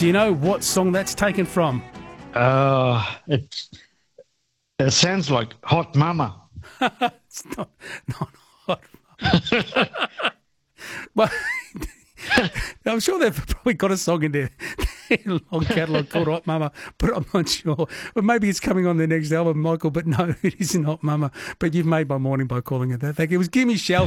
Do you know what song that's taken from? It sounds like Hot Mama. It's not hot. But I'm sure they've probably got a song in their long catalogue called Hot Mama, but I'm not sure. But maybe it's coming on their next album, Michael. But no, it isn't Hot Mama. But you've made my morning by calling it that. Thank you. It was Gimme Shelter.